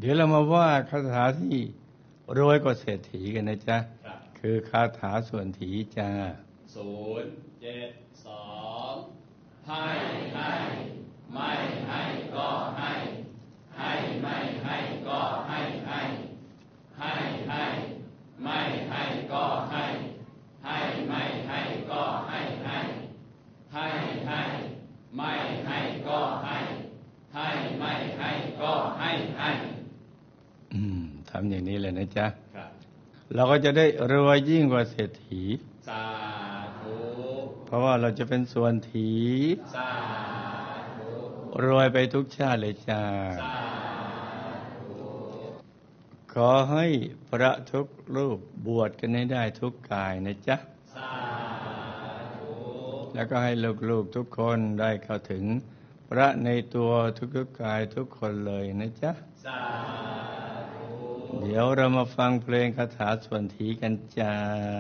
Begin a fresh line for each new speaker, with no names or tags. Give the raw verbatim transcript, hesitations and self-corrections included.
เดี๋ยวเรามาว่าคาถาที่รวยกว่าเศรษฐีกันนะจ๊ะคือคาถาส่วนถีจ้า
ศูนย์เจ็ดสองให้ให้ไม่ให้ก็ให้ให้ไม่ให้ก็ให้ให้ให้ให้ไม่ให้ก็ให้ให้ไม่ให้ก็ให้ให้ให้ให้ไม่ให้ก็ให้ให้ไม่ให้ก็ให้ให้
อืมทำอย่างนี้เลยนะจ๊ะเราก็จะได้รวยยิ่งกว่าเศรษฐี
สาธุ
เพราะว่าเราจะเป็นส่วนถี
สาธุ
รวยไปทุกชาติเลยจ้า
สาธุ
ขอให้พระทุกรูปบวชกันให้ได้ทุกกายนะจ๊ะ
สาธุ
แล้วก็ให้ลูกๆทุกคนได้เข้าถึงพระในตัวทุกๆกายทุกคนเลยนะจ๊ะ
สาธุ
เดี๋ยวเรามาฟังเพลงคาถาส่วนถีกันจ้า